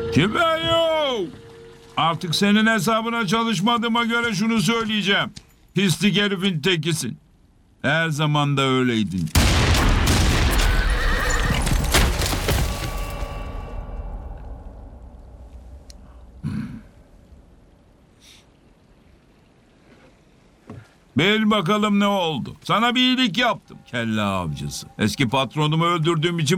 Kibeyo! Artık senin hesabına çalışmadığıma göre şunu söyleyeceğim. Pislik herifin tekisin. Her zaman da öyleydin. Bil bakalım ne oldu. Sana bir iyilik yaptım. Kelle avcısı. Eski patronumu öldürdüğüm için